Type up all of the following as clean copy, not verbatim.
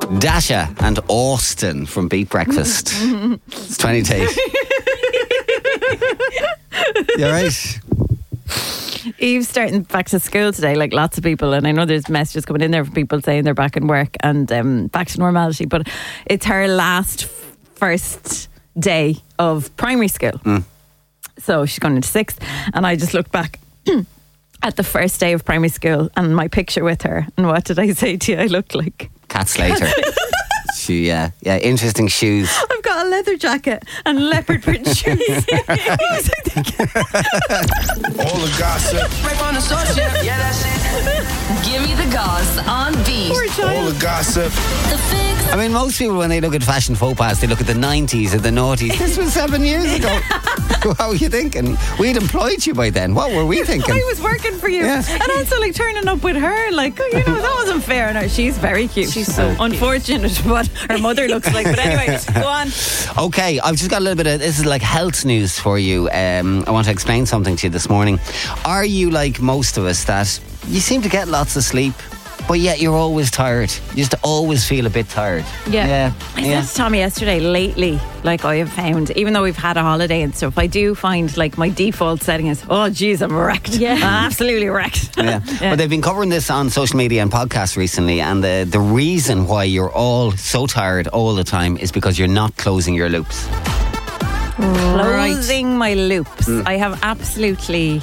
Dasha and Austin from Beat Breakfast. It's 20 to 8. You alright? Eve's starting back to school today, like lots of people, and I know there's messages coming in there from people saying they're back in work and back to normality, but it's her first day of primary school. So she's going into 6th, and I just looked back at the first day of primary school and my picture with her, and what did I say to you? I looked like Cat Slater. Yeah, interesting shoes. I've got a leather jacket and leopard print shoes. All the gossip. Right on the social. Yeah, that's it. Give me the goss on Beat. All the gossip. The Fix. I mean, most people, when they look at fashion faux pas, they look at the 90s or the noughties. This was 7 years ago. What were you thinking? We'd employed you by then. What were we thinking? I was working for you. Yeah. And also like turning up with her, like, that wasn't fair. No, she's very cute. She's so unfortunate what her mother looks like. But anyway, go on. Okay, I've just got a little bit of, this is like health news for you. I want to explain something to you this morning. Are you like most of us that you seem to get lots of sleep, but yet you're always tired? You just always feel a bit tired. Yeah. I said to Tommy yesterday, lately, like I have found, even though we've had a holiday and stuff, I do find like my default setting is, oh geez, I'm wrecked. Yeah. I'm absolutely wrecked. Yeah. But they've been covering this on social media and podcasts recently, and the reason why you're all so tired all the time is because you're not closing your loops. Closing my loops. I have absolutely...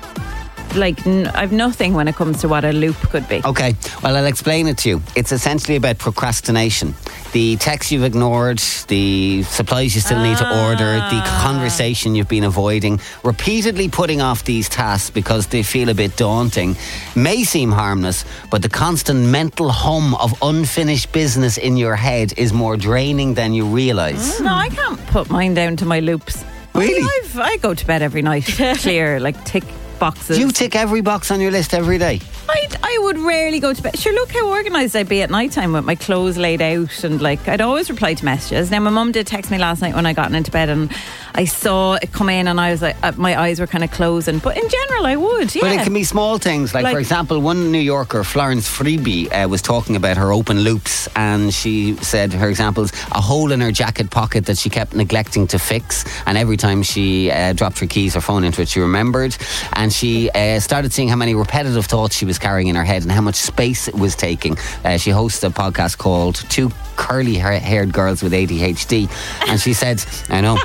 I've nothing when it comes to what a loop could be. Okay, well, I'll explain it to you. It's essentially about procrastination. The texts you've ignored, the supplies you still need to order, the conversation you've been avoiding, repeatedly putting off these tasks because they feel a bit daunting, may seem harmless, but the constant mental hum of unfinished business in your head is more draining than you realise. No, I can't put mine down to my loops. Really? I go to bed every night, clear, tick boxes. You tick every box on your list every day? I would rarely go to bed. Sure, look how organised I'd be at night time with my clothes laid out, and I'd always reply to messages. Now my mum did text me last night when I got into bed, and I saw it come in, and I was like, my eyes were kind of closing. But in general, I would. Yeah. But it can be small things, like for example, one New Yorker, Florence Freebie, was talking about her open loops, and she said her examples: a hole in her jacket pocket that she kept neglecting to fix, and every time she dropped her keys or phone into it, she remembered, and she started seeing how many repetitive thoughts she was carrying in her head and how much space it was taking. She hosts a podcast called Two Curly Haired Girls with ADHD, and she said, I know,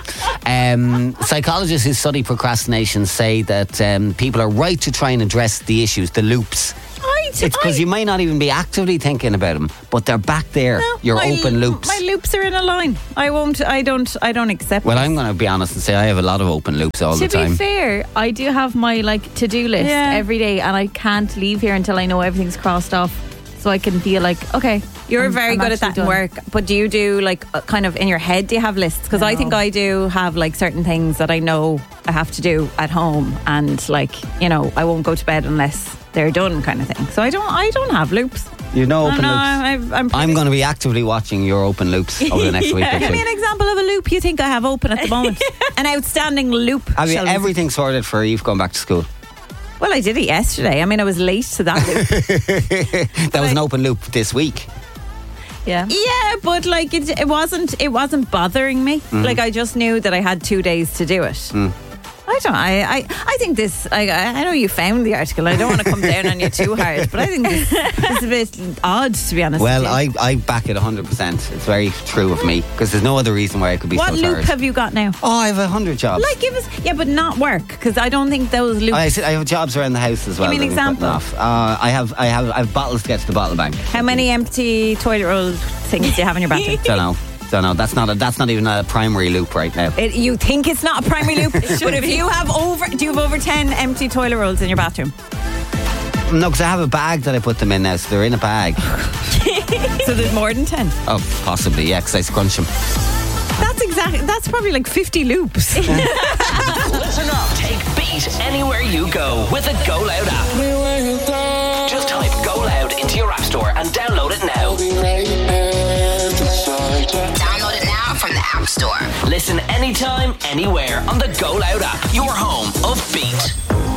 psychologists who study procrastination say that people are right to try and address the issues, the loops. It's because you may not even be actively thinking about them, but they're back there. Your open loops. My loops are in a line. I don't accept. Well, I'm going to be honest and say I have a lot of open loops all the time. To be fair, I do have my to-do list every day, and I can't leave here until I know everything's crossed off, so I can feel like, okay. You're very good at that in work, but do you do kind of in your head, do you have lists? Because I think I do have certain things that I know I have to do at home, and I won't go to bed unless they're done, kind of thing. So I don't have loops. You know, open loops. I'm going to be actively watching your open loops over the next week or two. Give me an example of a loop you think I have open at the moment. An outstanding loop. Have you everything sorted for Eve going back to school? Well, I did it yesterday. I mean, I was late to that loop. That was an open loop this week. Yeah, but it wasn't bothering me. I just knew that I had 2 days to do it. I think this. I know you found the article. I don't want to come down on you too hard, but I think this is a bit odd, to be honest. Well, I back it 100%. It's very true of me, because there's no other reason why I could be so tired. What loop have you got now? Oh, I have 100 jobs. Give us, but not work, because I don't think those loops. I have jobs around the house as well. Give me an example. I have bottles to get to the bottle bank. How many empty toilet roll things do you have in your bathroom? Don't know. That's not even a primary loop right now. You think it's not a primary loop, but if you have do you have over 10 empty toilet rolls in your bathroom? No, because I have a bag that I put them in now, so they're in a bag. So there's more than 10? Oh, possibly, yeah, because I scrunch them. That's probably 50 loops. Listen up, take Beat anywhere you go with the Go Loud app. Just type Go Loud into your app store and download it now. Download it now from the App Store. Listen anytime, anywhere on the Go Loud app. Your home of Beat.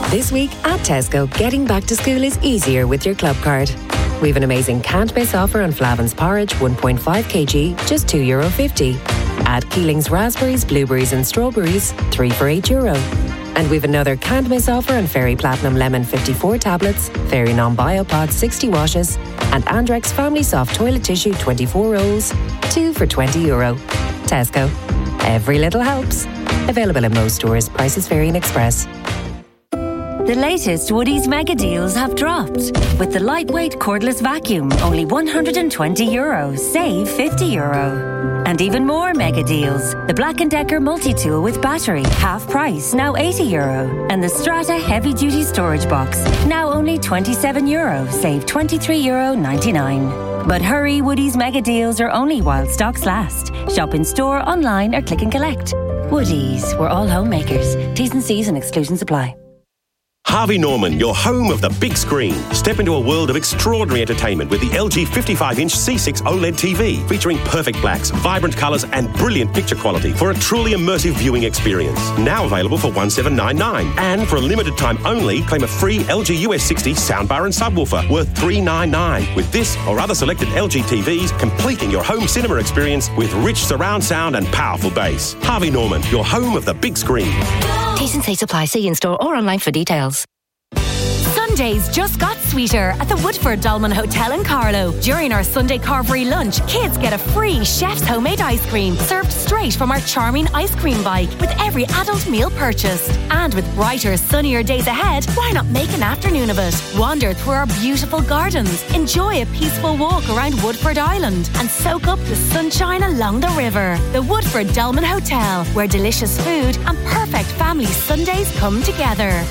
This week at Tesco, getting back to school is easier with your club card. We've an amazing can't miss offer on Flavin's porridge, 1.5 kg, just €2.50. Add Keeling's raspberries, blueberries and strawberries, 3 for €8. And we've another can't miss offer on Fairy Platinum Lemon 54 tablets, Fairy Non-Biopod 60 washes, and Andrex Family Soft Toilet Tissue 24 rolls, 2 for €20. Tesco. Every little helps. Available in most stores. Prices vary in Express. The latest Woodies mega deals have dropped. With the lightweight cordless vacuum, only €120, save €50. And even more mega deals. The Black & Decker multi-tool with battery, half price, now €80. And the Strata heavy-duty storage box, now only €27, save €23.99. But hurry, Woodies mega deals are only while stocks last. Shop in store, online or click and collect. Woodies, we're all homemakers. T's and C's and exclusions apply. Harvey Norman, your home of the big screen. Step into a world of extraordinary entertainment with the LG 55-inch C6 OLED TV, featuring perfect blacks, vibrant colours and brilliant picture quality for a truly immersive viewing experience. Now available for $1,799. And for a limited time only, claim a free LG US60 soundbar and subwoofer worth $399. With this or other selected LG TVs, completing your home cinema experience with rich surround sound and powerful bass. Harvey Norman, your home of the big screen. T's and C's apply. See in store or online for details. Sundays just got sweeter at the Woodford Dolman Hotel in Carlow. During our Sunday carvery lunch, kids get a free chef's homemade ice cream served straight from our charming ice cream bike with every adult meal purchased. And with brighter, sunnier days ahead, why not make an afternoon of it? Wander through our beautiful gardens, enjoy a peaceful walk around Woodford Island, and soak up the sunshine along the river. The Woodford Dolman Hotel, where delicious food and perfect family Sundays come together.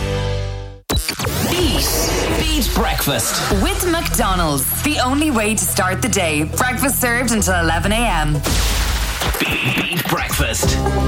Beat breakfast with McDonald's. The only way to start the day. Breakfast served until 11 a.m. Beat breakfast.